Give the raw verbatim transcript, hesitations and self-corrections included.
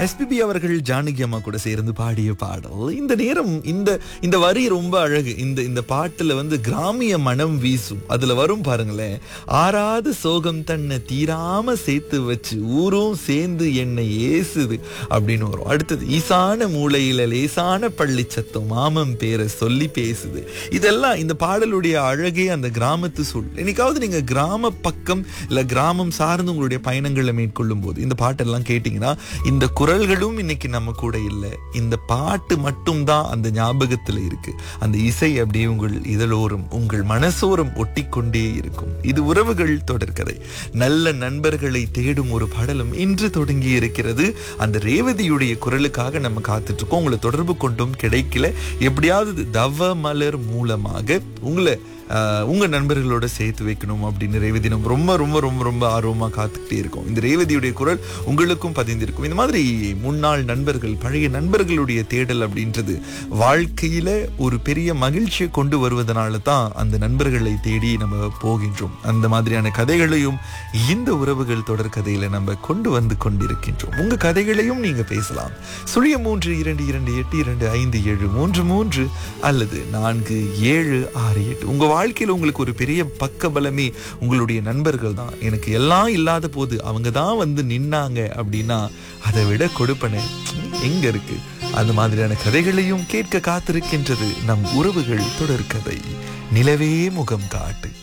SPB அவர்கள் ஜானகி அம்மா கூட சேர்ந்து பாடிய பாடல். இந்த நேரம் இந்த இந்த வரி ரொம்ப அழகு. இந்த இந்த பாட்டுல வந்து கிராமிய மனம் வீசும். அதுல வரும் பாருங்களேன், ஆறாத சோகம் தன்னை தீராம சேர்த்து வச்சு ஊரும் சேர்ந்து என்னை ஏசுது அப்படின்னு வரும். அடுத்தது, ஈசான மூளையில லேசான பள்ளி சத்தம் மாமம் பேரை சொல்லி பேசுது. இதெல்லாம் இந்த பாடலுடைய அழகே அந்த கிராமத்து சூழல். என்னைக்காவது நீங்க கிராம பக்கம் இல்ல கிராமம் சார்ந்து உங்களுடைய பயணங்களை மேற்கொள்ளும் போது இந்த பாட்டெல்லாம் கேட்டீங்கன்னா, இந்த குரல்களும் இன்னைக்கு நம்ம கூட இல்லை, இந்த பாட்டு மட்டும் தான் அந்த ஞாபகத்துல இருக்கு. அந்த இசை அப்படியே உங்கள் இதழோரம் உங்கள் மனசோரம் ஒட்டி கொண்டே இருக்கும். இது உறவுகள் தொடர்கதை. நல்ல நண்பர்களை தேடும் ஒரு பாடலும் இன்று தொடங்கி இருக்கிறது. அந்த ரேவதியுடைய குரலுக்காக நம்ம காத்துட்டு இருக்கோம். உங்களை தொடர்பு கொண்டும் கிடைக்கல, எப்படியாவது தவ மலர் மூலமாக உங்களை உங்க நண்பர்களோட சேர்த்து வைக்கணும் அப்படின்னு ரேவதி நம்ம ரொம்ப ரொம்ப ரொம்ப ரொம்ப ஆர்வமா காத்துக்கிட்டே இருக்கோம். இந்த ரேவதியுடைய குரல் உங்களுக்கும் பதிந்திருக்கும். இந்த மாதிரி முன்னாள் நண்பர்கள், பழைய நண்பர்களுடைய தேடல் அப்படின்றது வாழ்க்கையில ஒரு பெரிய மகிழ்ச்சியை கொண்டு வருவதனால தான் அந்த நண்பர்களை தேடி நம்ம போகின்றோம். அந்த மாதிரியான கதைகளையும் இந்த உறவுகள் தொடர் கதையில நம்ம கொண்டு வந்து கொண்டிருக்கின்றோம். உங்க கதைகளையும் நீங்க பேசலாம். சுழிய மூன்று இரண்டு இரண்டு எட்டு இரண்டு ஐந்து ஏழு மூன்று மூன்று அல்லது நான்கு ஏழு ஆறு எட்டு. உங்க வாழ்க்கையில் உங்களுக்கு ஒரு பெரிய பக்க பலமே உங்களுடைய நண்பர்கள் தான். எனக்கு எல்லாம் இல்லாத போது அவங்க தான் வந்து நின்னாங்க அப்படின்னா அதை விட கொடுப்பன எங்க இருக்கு? அந்த மாதிரியான கதைகளையும் கேட்க காத்திருக்கின்றது நம் உறவுகள் தொடர் கதை. நிலவே முகம் காட்டு.